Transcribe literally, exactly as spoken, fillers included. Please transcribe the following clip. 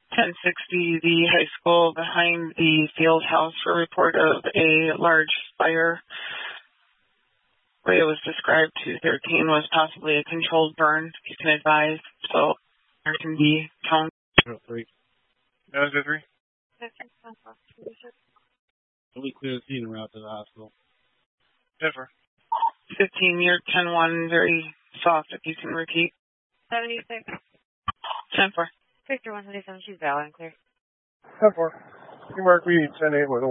ten sixty, the high school behind the field house for report of a large fire. The way it was described to thirteen was possibly a controlled burn. You can advise, so there can be count. Three. That was a three. We clear the scene and route to the hospital. Jennifer. fifteen, year ten one, very soft, if you can repeat. seventy-six. ten four. Victor one seventy-seven, she's valid and clear. ten four. You mark me ten eight with